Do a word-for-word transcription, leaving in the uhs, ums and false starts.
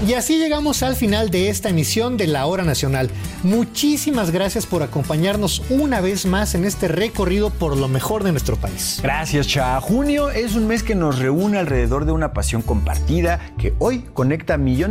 Y así llegamos al final de esta emisión de La Hora Nacional. Muchísimas gracias por acompañarnos una vez más en este recorrido por lo mejor de nuestro país. Gracias, Cha. Junio es un mes que nos reúne alrededor de una pasión compartida que hoy conecta a millones